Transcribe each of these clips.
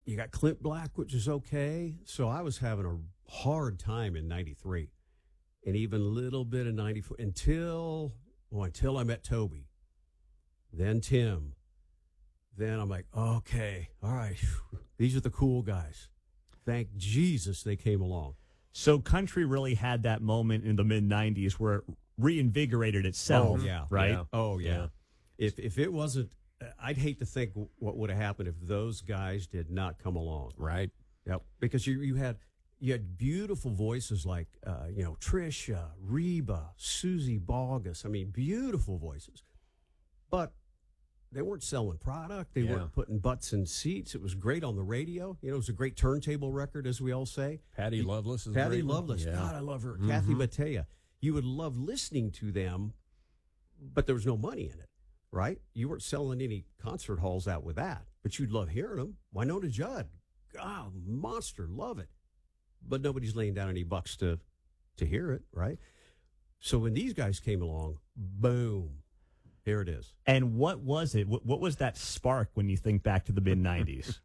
you got Clint Black, which is okay. So I was having a hard time in 93 and even a little bit of 94 until I met Toby, then Tim. Then I'm like, okay, all right, these are the cool guys. Thank Jesus they came along. So country really had that moment in the mid-'90s where it reinvigorated itself, right? Yeah. Oh, yeah. If it wasn't, I'd hate to think what would have happened if those guys did not come along. Right. Yep. Because you had beautiful voices like, Trisha, Reba, Susie Bogus. I mean, beautiful voices. But they weren't selling product. They weren't putting butts in seats. It was great on the radio. It was a great turntable record, as we all say. Patty Loveless is Patty great. Loveless. Yeah. God, I love her. Kathy Mattea. You would love listening to them, but there was no money in it, right? You weren't selling any concert halls out with that, but you'd love hearing them. Wynonna Judd. God, monster. Love it. But nobody's laying down any bucks to hear it, right? So when these guys came along, boom. Here it is. And what was it? What was that spark when you think back to the mid-'90s?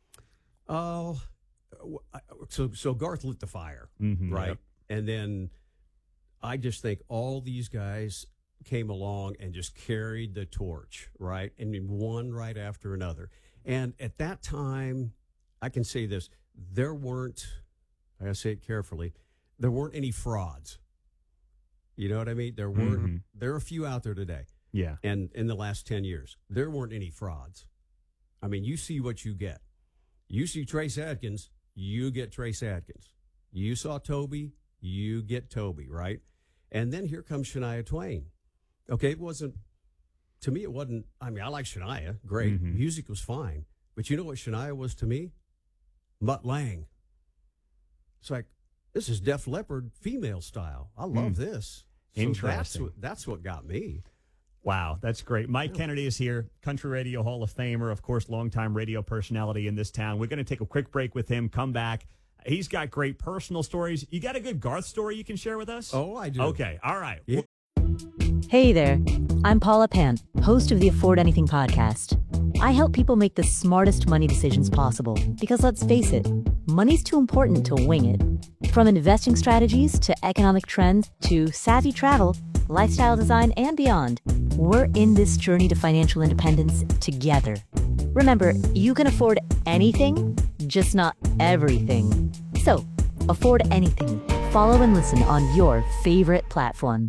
Oh, so Garth lit the fire, right? Yep. And then I just think all these guys came along and just carried the torch, right? And one right after another. And at that time, I can say this, there weren't, I gotta say it carefully, there weren't any frauds. You know what I mean? There weren't, there are a few out there today. Yeah. And in the last 10 years, there weren't any frauds. I mean, you see what you get. You see Trace Adkins, you get Trace Adkins. You saw Toby, you get Toby, right? And then here comes Shania Twain. Okay, it wasn't, to me, it wasn't, I mean, I like Shania, great. Music was fine. But you know what Shania was to me? Mutt Lange. It's like, this is Def Leppard female style. I love this. So Interesting. That's what got me. Wow, that's great. Mike Kennedy is here, Country Radio Hall of Famer, of course, longtime radio personality in this town. We're going to take a quick break with him, come back. He's got great personal stories. You got a good Garth story you can share with us? Oh, I do. Okay, all right. Yeah. Hey there, I'm Paula Pant, host of the Afford Anything podcast. I help people make the smartest money decisions possible because, let's face it, money's too important to wing it. From investing strategies to economic trends to savvy travel, lifestyle design, and beyond, we're in this journey to financial independence together. Remember, you can afford anything, just not everything. So, afford anything. Follow and listen on your favorite platform.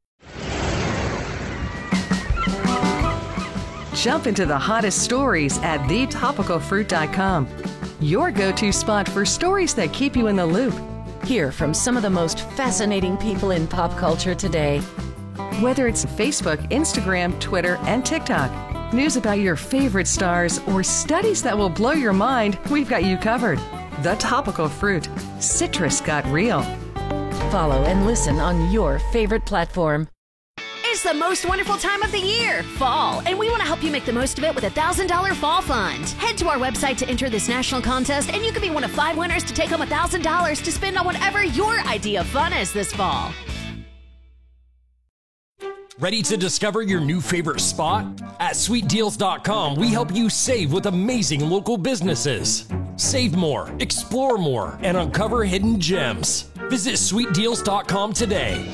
Jump into the hottest stories at thetopicalfruit.com. Your go-to spot for stories that keep you in the loop. Hear from some of the most fascinating people in pop culture today. Whether it's Facebook, Instagram, Twitter, and TikTok, news about your favorite stars, or studies that will blow your mind, we've got you covered. The Topical Fruit. Citrus got real. Follow and listen on your favorite platform. It's the most wonderful time of the year, fall, and we want to help you make the most of it with a $1,000 fall fund. Head to our website to enter this national contest, and you could be one of 5 winners to take home $1,000 to spend on whatever your idea of fun is this fall. Ready to discover your new favorite spot? At SweetDeals.com, we help you save with amazing local businesses. Save more, explore more, and uncover hidden gems. Visit SweetDeals.com today.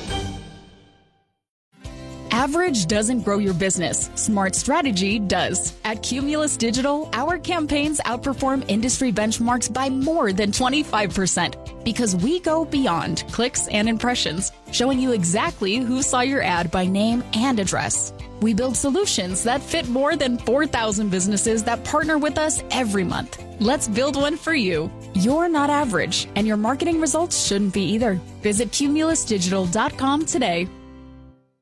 Average doesn't grow your business. Smart strategy does. At Cumulus Digital, our campaigns outperform industry benchmarks by more than 25% because we go beyond clicks and impressions, showing you exactly who saw your ad by name and address. We build solutions that fit more than 4,000 businesses that partner with us every month. Let's build one for you. You're not average, and your marketing results shouldn't be either. Visit cumulusdigital.com today.